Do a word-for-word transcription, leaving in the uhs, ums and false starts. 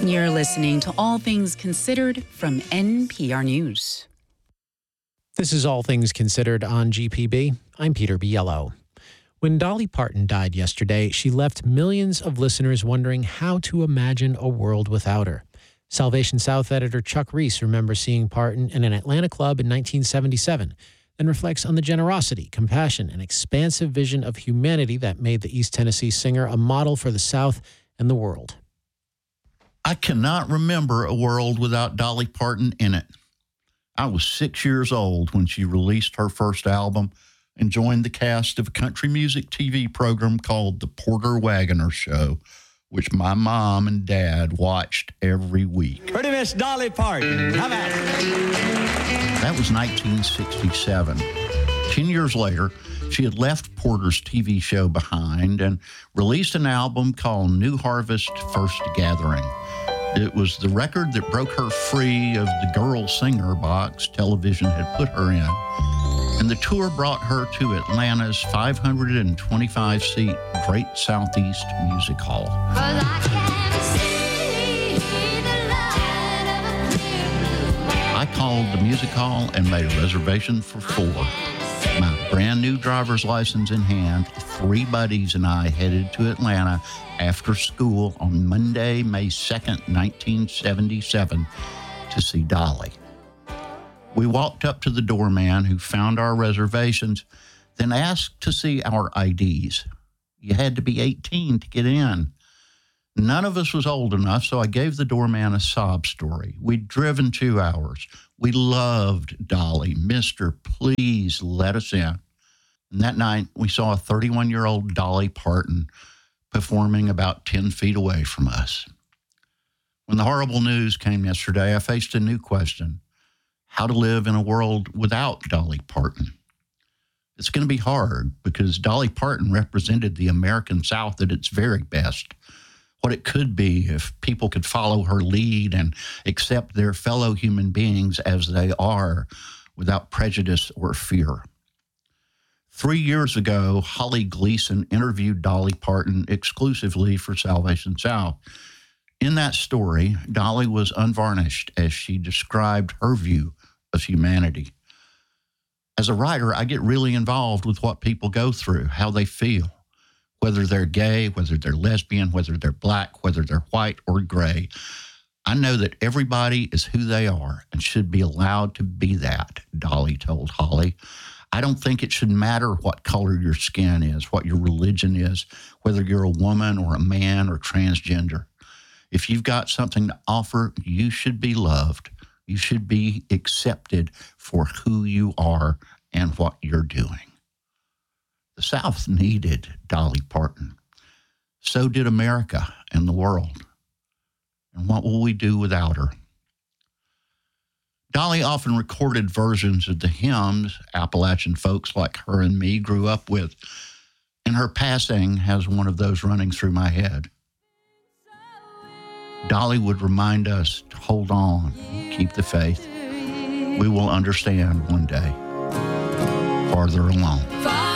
You're listening to All Things Considered from N P R News. This is All Things Considered on G P B. I'm Peter Biello. When Dolly Parton died yesterday, she left millions of listeners wondering how to imagine a world without her. Salvation South editor Chuck Reese remembers seeing Parton in an Atlanta club in nineteen seventy-seven and reflects on the generosity, compassion, and expansive vision of humanity that made the East Tennessee singer a model for the South and the world. I cannot remember a world without Dolly Parton in it. I was six years old when she released her first album and joined the cast of a country music T V program called The Porter Wagoner Show, which my mom and dad watched every week. Pretty Miss Dolly Parton. How about it? That was nineteen sixty-seven. Ten years later, she had left Porter's T V show behind and released an album called New Harvest First Gathering. It was the record that broke her free of the girl singer box television had put her in. And the tour brought her to Atlanta's five hundred twenty-five seat Great Southeast Music Hall. I called the music hall and made a reservation for four. My brand new driver's license in hand, three buddies and I headed to Atlanta after school on Monday, May second, nineteen seventy-seven, to see Dolly. We walked up to the doorman who found our reservations, then asked to see our I Ds. You had to be eighteen to get in. None of us was old enough, so I gave the doorman a sob story. We'd driven two hours. We loved Dolly. Mister, please let us in. And that night, we saw a thirty-one-year-old Dolly Parton performing about ten feet away from us. When the horrible news came yesterday, I faced a new question: how to live in a world without Dolly Parton. It's going to be hard because Dolly Parton represented the American South at its very best. What it could be if people could follow her lead and accept their fellow human beings as they are without prejudice or fear. Three years ago, Holly Gleason interviewed Dolly Parton exclusively for Salvation South. In that story, Dolly was unvarnished as she described her view of humanity. As a writer, I get really involved with what people go through, how they feel. Whether they're gay, whether they're lesbian, whether they're black, whether they're white or gray. I know that everybody is who they are and should be allowed to be that, Dolly told Holly. I don't think it should matter what color your skin is, what your religion is, whether you're a woman or a man or transgender. If you've got something to offer, you should be loved. You should be accepted for who you are and what you're doing. The South needed Dolly Parton. So did America and the world. And what will we do without her? Dolly often recorded versions of the hymns Appalachian folks like her and me grew up with, and her passing has one of those running through my head. Dolly would remind us to hold on, keep the faith. We will understand one day, farther along.